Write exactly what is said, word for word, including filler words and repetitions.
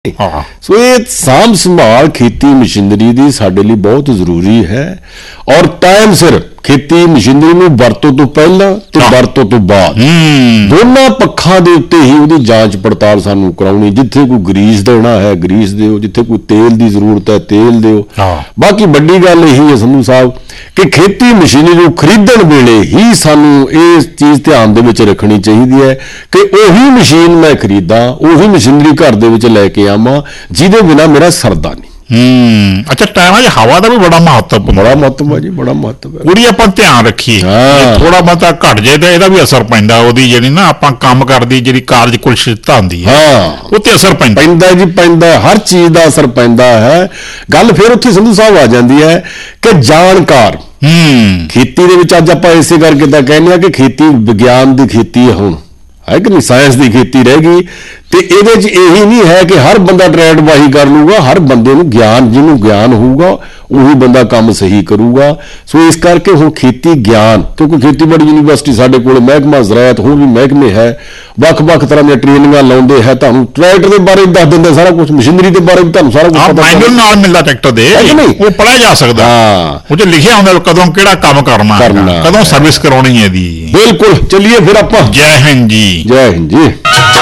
हाँ। सो ये साम संभाल खेती मशीनरी दी साडे लई बहुत जरूरी है और टाइम सिर खेती मशीनरी नूं वरतों तो पहला ते वरतों तो बाद दोनों पक्षां दे उत्ते ही उहदी जांच पड़ताल सानू कराउणी। जिथे कोई ग्रीस देना है ग्रीस दिओ, जिथे कोई तेल दी जरूरत है तेल दिओ। बाकी वड्डी गल यही है संधू साहब कि खेती मशीनरी नूं खरीदण वेले ही सानू इस चीज़ ध्यान दे विच रखनी चाहिदी है कि उही मशीन मैं खरीदा, उही मशीनरी घर दे विच लैके आवां जिहदे बिना मेरा सरदा नहीं। हम्म अच्छा, टाइम है हवा का भी बड़ा महत्वपूर्ण बड़ा महत्व है जी, बड़ा महत्व है। पूरी आप ध्यान रखिए, थोड़ा बहुता घट जाए तो ਇਹਦਾ भी असर पैंदा ਉਹਦੀ ਜਿਹੜੀ ਨਾ ਆਪਾਂ ਕੰਮ ਕਰਦੀ ਜਿਹੜੀ ਕਾਰਜਕੁਸ਼ਲਤਾ ਹੁੰਦੀ ਹੈ ਹਾਂ ਉੱਤੇ ਅਸਰ ਪੈਂਦਾ ਪੈਂਦਾ ਜੀ, ਪੈਂਦਾ ਹਰ ਚੀਜ਼ ਦਾ ਅਸਰ ਪੈਂਦਾ ਹੈ। ਗੱਲ ਫਿਰ ਉੱਥੇ ਸੰਧੂ ਸਾਹਿਬ ਆ ਜਾਂਦੀ ਹੈ ਕਿ ਜਾਣਕਾਰ ਹੂੰ ਖੇਤੀ ਦੇ ਵਿੱਚ ਅੱਜ ਆਪਾਂ ਇਸੇ ਕਰਕੇ ਤਾਂ ਕਹਿੰਦੇ ਆ ਕਿ ਖੇਤੀ ਵਿਗਿਆਨ ਦੀ ਖੇਤੀ ਹੈ ਹੁਣ, है कि नहीं, साइंस की खेती रह गई। तो ये यही नहीं है कि हर बंदा ट्रैक्टर वाही कर लूगा, हर बंदे नूं ज्ञान जिन्हों ज्ञान होगा उही बंदा काम सही करूगा। सो इस करके हुण खेती ज्ञान, क्योंकि खेतीबाड़ी यूनीवर्सिटी साडे कोल महकमा ज़राअत होर भी महकमे है, वख वख तरह दी ट्रेनिंगां लाउंदे है। तुहानूं ट्रैक्टर के बारे दस दिंदे सारा कुछ, मशीनरी के बारे भी तुहानूं सारा कुछ पता मैनुअल नाल मिलदा ट्रैक्टर दे, वो पढ़िया जा सकदा। हां वो च लिखिया हुंदा कदों किहड़ा काम करना है, कदों सर्विस कराउणी है दी। बिल्कुल, चलिए फिर आपां। जय हिंद जी। जय हिंद जी।